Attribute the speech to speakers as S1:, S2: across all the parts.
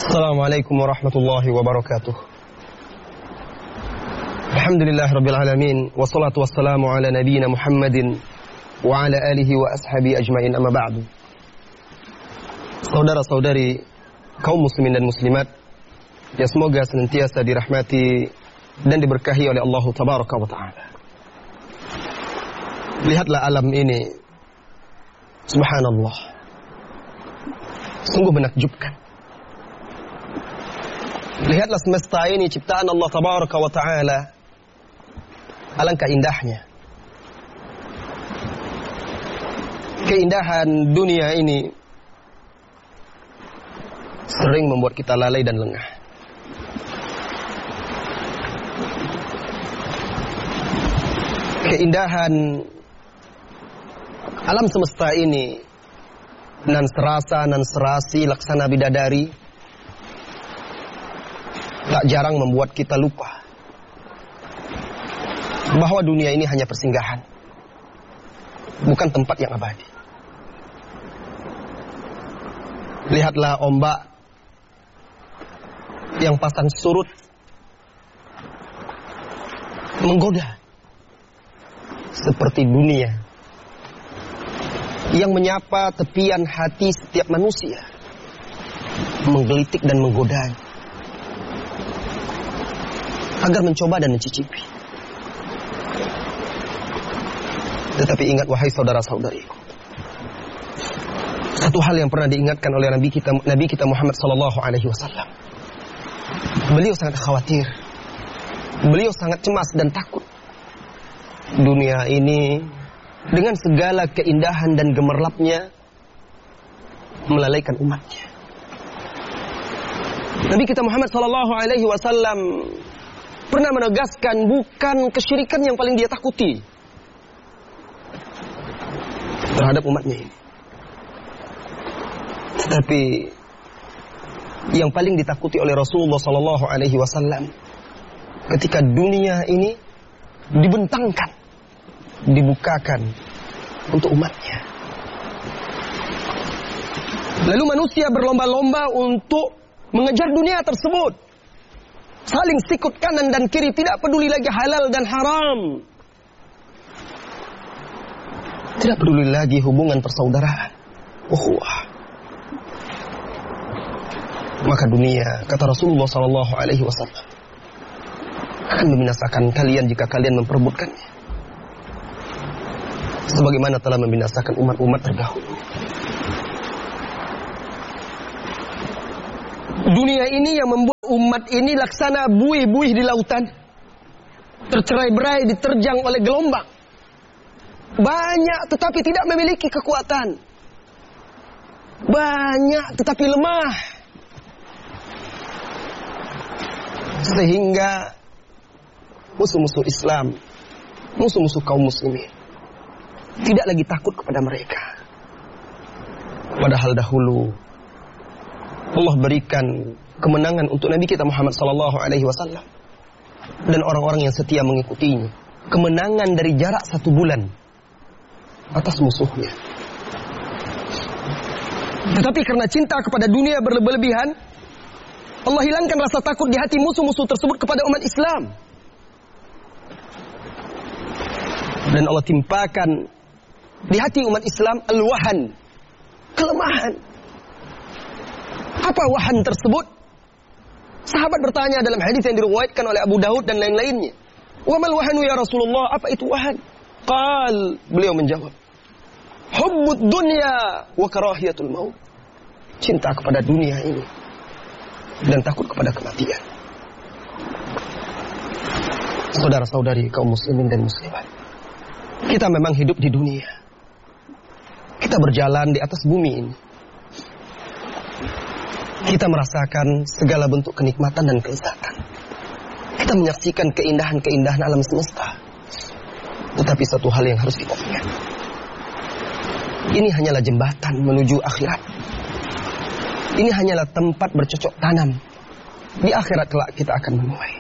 S1: Assalamualaikum warahmatullahi wabarakatuh. Alhamdulillah rabbil alamin, wassalatu wassalamu ala nabiyyina Muhammadin wa ala alihi wa ashabi ajmain, amma ba'du. Saudara-saudari kaum muslimin dan muslimat, ya semoga senantiasa dirahmati dan diberkahi oleh Allah tabaraka wa ta'ala. Lihatlah alam ini, subhanallah, sungguh menakjubkan. Lihatlah semesta ini, ciptaan Allah tabaraka wa ta'ala, alangkah indahnya. Keindahan dunia ini sering membuat kita lalai dan lengah. Keindahan alam semesta ini nan serasa, nan serasi, laksana bidadari, tak jarang membuat kita lupa bahwa dunia ini hanya persinggahan, bukan tempat yang abadi. Lihatlah ombak yang pasang surut menggoda, seperti dunia yang menyapa tepian hati setiap manusia, menggelitik dan menggodanya agar mencoba dan mencicipi. Tetapi ingat wahai saudara-saudariku, satu hal yang pernah diingatkan oleh Nabi kita Muhammad sallallahu alaihi wasallam. Beliau sangat khawatir, beliau sangat cemas dan takut dunia ini dengan segala keindahan dan gemerlapnya melalaikan umatnya. Nabi kita Muhammad sallallahu alaihi wasallam pernah menegaskan bukan kesyirikan yang paling dia takuti terhadap umatnya ini, tetapi yang paling ditakuti oleh Rasulullah sallallahu alaihi wasallam ketika dunia ini dibentangkan, dibukakan untuk umatnya. Lalu manusia berlomba-lomba untuk mengejar dunia tersebut, saling sikut kanan dan kiri, tidak peduli lagi halal dan haram, tidak peduli lagi hubungan persaudaraan, ukhuwah. Maka dunia, kata Rasulullah sallallahu alaihi wasallam, akan membinasakan kalian jika kalian memperebutkannya, sebagaimana telah membinasakan umat-umat terdahulu. Dunia ini yang membuat umat ini laksana buih-buih di lautan, tercerai-berai, diterjang oleh gelombang. Banyak tetapi tidak memiliki kekuatan, banyak tetapi lemah, sehingga musuh-musuh Islam, musuh-musuh kaum muslimin tidak lagi takut kepada mereka. Padahal dahulu Allah berikan kemenangan untuk Nabi kita Muhammad sallallahu alaihi wasallam dan orang-orang yang setia mengikutinya, kemenangan dari jarak 1 bulan atas musuhnya. Tetapi karena cinta kepada dunia berlebihan, Allah hilangkan rasa takut di hati musuh-musuh tersebut kepada umat Islam, dan Allah timpakan di hati umat Islam al-wahan, kelemahan. Apa wahan tersebut? Sahabat bertanya dalam hadis yang diriwayatkan oleh Abu Daud dan lain-lainnya, "Wa mal wahanu ya Rasulullah?" Apa itu wahan? Qal, beliau menjawab, "Hubbud dunya wa karahiyatul maut." Cinta kepada dunia ini dan takut kepada kematian. Saudara-saudari kaum muslimin dan muslimat, kita memang hidup di dunia. Kita berjalan di atas bumi ini. Kita merasakan segala bentuk kenikmatan dan kelezatan. Kita menyaksikan keindahan-keindahan alam semesta. Tetapi satu hal yang harus kita ingat, ini hanyalah jembatan menuju akhirat. Ini hanyalah tempat bercocok tanam. Di akhirat kelak kita akan menuai.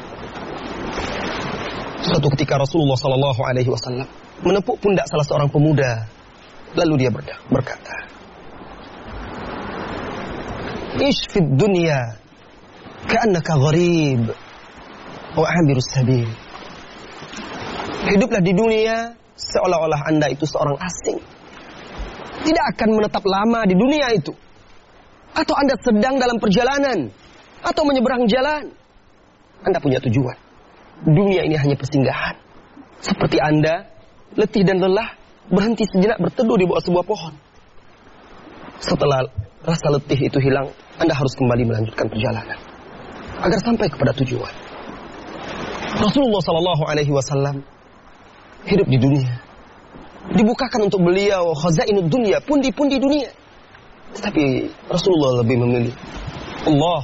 S1: Suatu ketika Rasulullah sallallahu alaihi wasallam menepuk pundak salah seorang pemuda, lalu dia berkata, Ish fid dunya ka'annaka gharib wa 'abirus sabil. Hiduplah di dunia seolah-olah Anda itu seorang asing. Tidak akan menetap lama di dunia itu. Atau Anda sedang dalam perjalanan atau menyeberang jalan. Anda punya tujuan. Dunia ini hanya persinggahan. Seperti Anda letih dan lelah, berhenti sejenak berteduh di bawah sebuah pohon. Setelah rasa letih itu hilang, Anda harus kembali melanjutkan perjalanan agar sampai kepada tujuan. Rasulullah SAW hidup di dunia. Dibukakan untuk beliau khazainud dunia, pundi-pundi dunia. Tetapi Rasulullah lebih memilih Allah,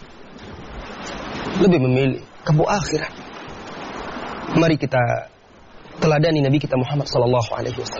S1: lebih memilih kampung akhirat. Mari kita teladani Nabi kita Muhammad SAW.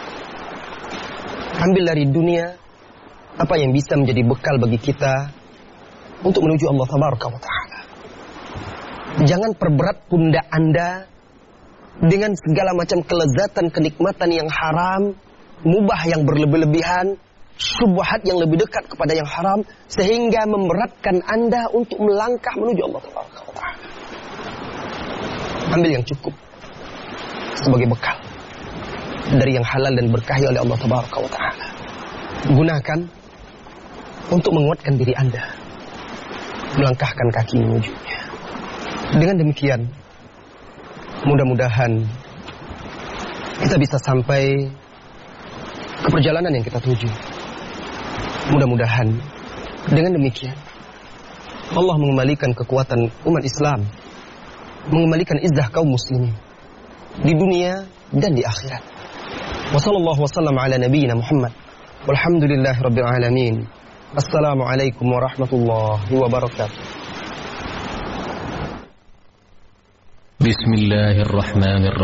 S1: Ambil dari dunia apa yang bisa menjadi bekal bagi kita untuk menuju Allah Tabaraka wa Ta'ala. Jangan perberat pundak Anda dengan segala macam kelezatan, kenikmatan yang haram, mubah yang berlebih-lebihan, syubhat yang lebih dekat kepada yang haram, sehingga memberatkan Anda untuk melangkah menuju Allah Tabaraka wa Ta'ala. Ambil yang cukup sebagai bekal dari yang halal dan berkahi oleh Allah Tabaraka wa Ta'ala. Gunakan untuk menguatkan diri Anda, melangkahkan kaki menujunya. Dengan demikian, mudah-mudahan kita bisa sampai ke perjalanan yang kita tuju. Mudah-mudahan dengan demikian Allah mengembalikan kekuatan umat Islam, mengembalikan izzah kaum muslimin di dunia dan di akhirat. Wassallallahu wasallam ala nabiyyina Muhammad walhamdulillahirabbil alamin. Assalamualaikum warahmatullahi wabarakatuh.
S2: Bismillahirrahmanirrahim.